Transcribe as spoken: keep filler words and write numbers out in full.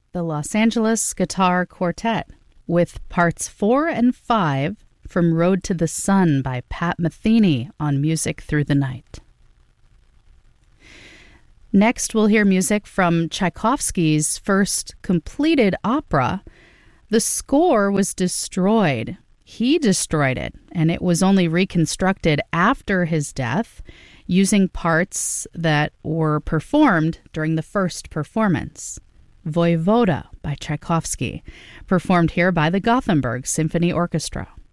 the Los Angeles Guitar Quartet, with parts four and five from Road to the Sun by Pat Metheny on Music Through the Night. Next, we'll hear music from Tchaikovsky's first completed opera. The score was destroyed. He destroyed it, and it was only reconstructed after his death using parts that were performed during the first performance. Voivoda by Tchaikovsky, performed here by the Gothenburg Symphony Orchestra.